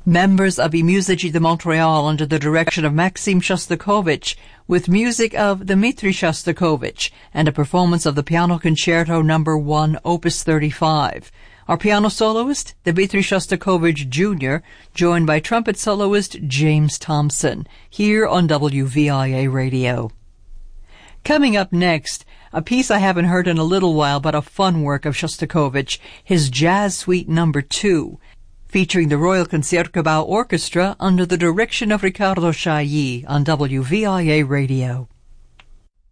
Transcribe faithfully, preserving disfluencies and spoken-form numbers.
Members of I-Musici de Montreal under the direction of Maxim Shostakovich with music of Dmitri Shostakovich and a performance of the Piano Concerto number one, Opus thirty-five. Our piano soloist, Dmitri Shostakovich Junior, joined by trumpet soloist James Thompson, here on W V I A Radio. Coming up next, a piece I haven't heard in a little while, but a fun work of Shostakovich, his Jazz Suite number two, featuring the Royal Concertgebouw Orchestra under the direction of Riccardo Chailly on W V I A Radio.